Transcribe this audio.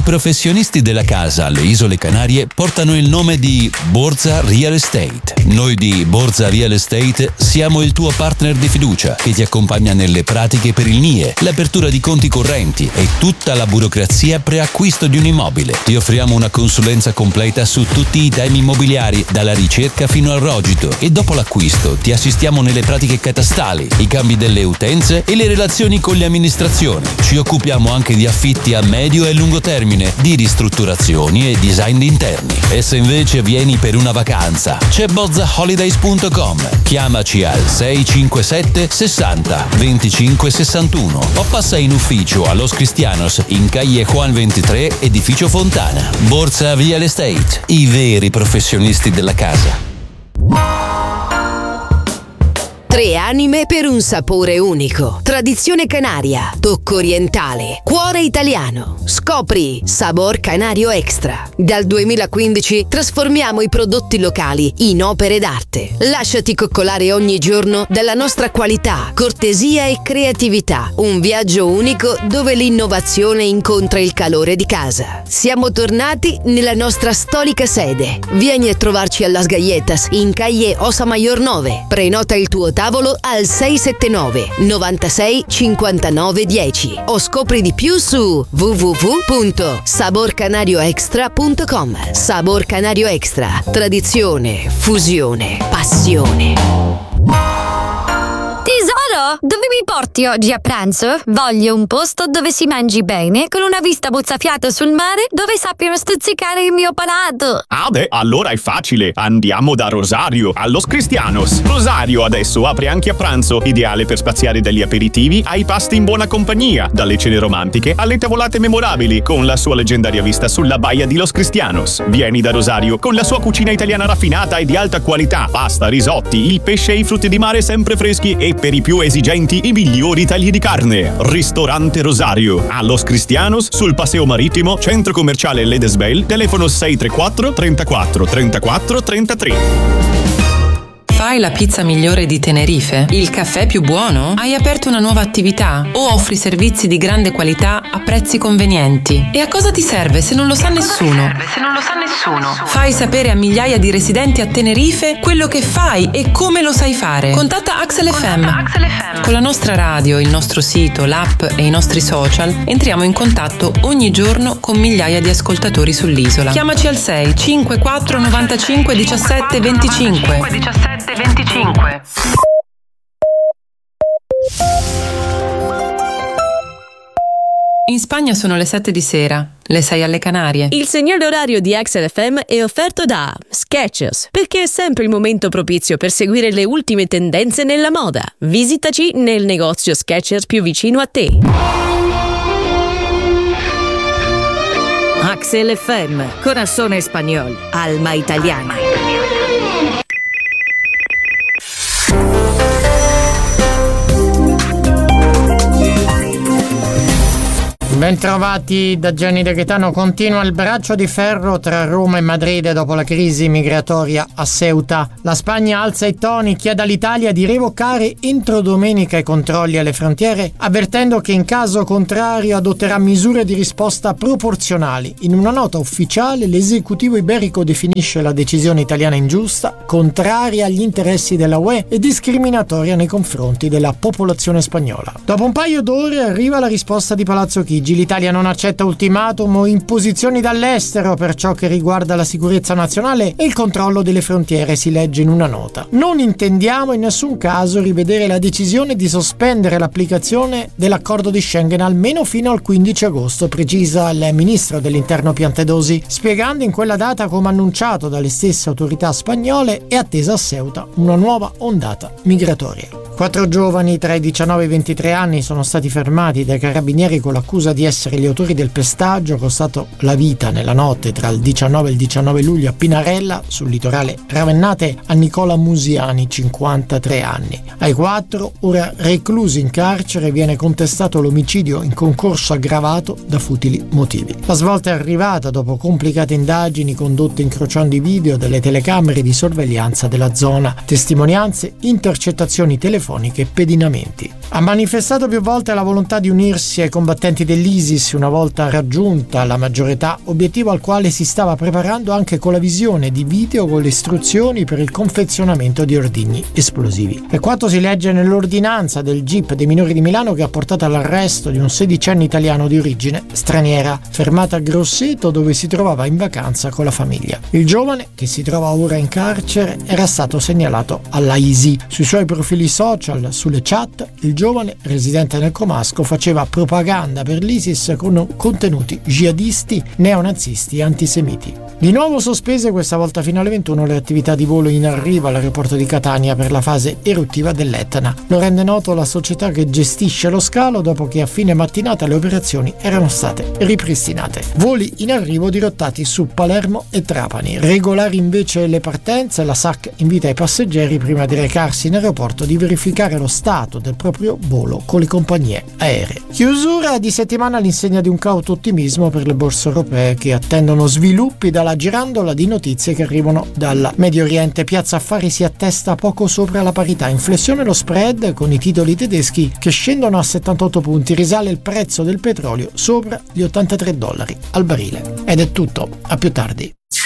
professionisti della casa alle Isole Canarie portano il nome di Borza Real Estate. Noi di Borza Real Estate siamo il tuo partner di fiducia che ti accompagna nelle pratiche per il NIE, l'apertura di conti correnti e tutta la burocrazia preacquisto di un immobile. Ti offriamo una consulenza completa su tutti i temi immobiliari, dalla ricerca fino al rogito, e dopo l'acquisto ti assistiamo nelle pratiche catastali, i cambi delle utenze e le relazioni con le amministrazioni. Ci occupiamo anche di affitti a medio e lungo termine, di ristrutturazioni e design di interni. E se invece vieni per una vacanza, c'è bozzaholidays.com. Chiamaci al 657 60 25 61 o passa in ufficio a Los Cristianos in Calle Juan 23, edificio Fontana. Borza Real Estate, i veri professionisti della casa. 3 anime per un sapore unico. Tradizione canaria, tocco orientale, cuore italiano. Scopri Sabor Canario Extra. Dal 2015 trasformiamo i prodotti locali in opere d'arte. Lasciati coccolare ogni giorno dalla nostra qualità, cortesia e creatività. Un viaggio unico dove l'innovazione incontra il calore di casa. Siamo tornati nella nostra storica sede. Vieni a trovarci a Las Galletas in Calle Osa Mayor 9. Prenota il tuo tavolo al 679 96 59 10 o scopri di più su www.saborcanarioextra.com. Sabor Canario Extra. Tradizione, fusione, passione. Tesoro, dove mi porti oggi a pranzo? Voglio un posto dove si mangi bene, con una vista mozzafiato sul mare, dove sappiano stuzzicare il mio palato. Ah beh, allora è facile. Andiamo da Rosario, a Los Cristianos. Rosario adesso apre anche a pranzo, ideale per spaziare dagli aperitivi ai pasti in buona compagnia, dalle cene romantiche alle tavolate memorabili, con la sua leggendaria vista sulla baia di Los Cristianos. Vieni da Rosario con la sua cucina italiana raffinata e di alta qualità, pasta, risotti, il pesce e i frutti di mare sempre freschi e per i più esigenti i migliori tagli di carne. Ristorante Rosario, a Los Cristianos, sul Paseo Marittimo, centro commerciale Ledesbel, telefono 634 34 34 33. Fai la pizza migliore di Tenerife? Il caffè più buono? Hai aperto una nuova attività? O offri servizi di grande qualità a prezzi convenienti? E a cosa ti serve se non lo sa nessuno? Fai sapere a migliaia di residenti a Tenerife quello che fai e come lo sai fare. Contatta Axel FM. Con la nostra radio, il nostro sito, l'app e i nostri social entriamo in contatto ogni giorno con migliaia di ascoltatori sull'isola. Chiamaci al 6 54 95 17 25. In Spagna sono le 7 di sera, le 6 alle Canarie. Il segnale orario di Axel FM è offerto da Skechers, perché è sempre il momento propizio per seguire le ultime tendenze nella moda. Visitaci nel negozio Skechers più vicino a te. Axel FM, corazón español, alma italiana. Bentrovati da Gianni De Gaetano. Continua il braccio di ferro tra Roma e Madrid dopo la crisi migratoria a Ceuta. La Spagna alza i toni, chiede all'Italia di revocare entro domenica i controlli alle frontiere, avvertendo che in caso contrario adotterà misure di risposta proporzionali. In una nota ufficiale l'esecutivo iberico definisce la decisione italiana ingiusta, contraria agli interessi della UE e discriminatoria nei confronti della popolazione spagnola. Dopo un paio d'ore arriva la risposta di Palazzo Chigi. L'Italia non accetta ultimatum o imposizioni dall'estero per ciò che riguarda la sicurezza nazionale e il controllo delle frontiere, si legge in una nota. Non intendiamo in nessun caso rivedere la decisione di sospendere l'applicazione dell'accordo di Schengen almeno fino al 15 agosto, precisa il ministro dell'interno Piantedosi, spiegando in quella data, come annunciato dalle stesse autorità spagnole, è attesa a Ceuta una nuova ondata migratoria. 4 giovani tra i 19 e i 23 anni sono stati fermati dai carabinieri con l'accusa di essere gli autori del pestaggio costato la vita nella notte tra il 19 e il 19 luglio a Pinarella, sul litorale ravennate, a Nicola Musiani, 53 anni. Ai 4, ora reclusi in carcere, viene contestato l'omicidio in concorso aggravato da futili motivi. La svolta è arrivata dopo complicate indagini condotte incrociando i video delle telecamere di sorveglianza della zona, testimonianze, intercettazioni telefoniche e pedinamenti. Ha manifestato più volte la volontà di unirsi ai combattenti dell'ISIS una volta raggiunta la maggiore età, obiettivo al quale si stava preparando anche con la visione di video con le istruzioni per il confezionamento di ordigni esplosivi. E quanto si legge nell'ordinanza del GIP dei minori di Milano che ha portato all'arresto di un 16enne italiano di origine straniera, fermato a Grosseto dove si trovava in vacanza con la famiglia. Il giovane, che si trova ora in carcere, era stato segnalato alla ISI. Sui suoi profili social, sulle chat, il giovane, residente nel Comasco, faceva propaganda per l'ISIS con contenuti jihadisti, neonazisti e antisemiti. Di nuovo sospese questa volta fino alle 21 le attività di volo in arrivo all'aeroporto di Catania per la fase eruttiva dell'Etna. Lo rende noto la società che gestisce lo scalo dopo che a fine mattinata le operazioni erano state ripristinate. Voli in arrivo dirottati su Palermo e Trapani. Regolari invece le partenze, la SAC invita i passeggeri prima di recarsi in aeroporto di verificare lo stato del proprio volo con le compagnie aeree. Chiusura di settimana all'insegna di un cauto ottimismo per le borse europee che attendono sviluppi dalla girandola di notizie che arrivano dal Medio Oriente. Piazza Affari si attesta poco sopra la parità, in flessione lo spread con i titoli tedeschi che scendono a 78 punti, risale il prezzo del petrolio sopra gli $83 al barile. Ed è tutto, a più tardi.